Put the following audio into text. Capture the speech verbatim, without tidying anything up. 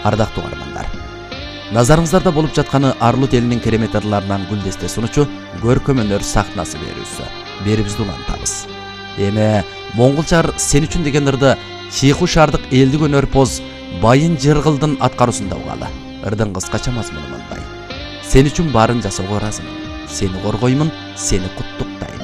Ардактуу каармандар, назарыңыздарда болуп жатканы Арлут элинин керемет ырларынан гүлдесте сунучу көркөм өнөр сахнасы берүүсү. Берибизди улантабыз. Эми Монголчар сен үчүн деген ырды Чийху шаардык элдик өнөр поз Байын Жыргылдын аткаруусунда угалы. Ырдын кыскача мазмуну мындай: сен үчүн баарын жасоого ыраазымын. Сени коргоймун, сени куттуктайм.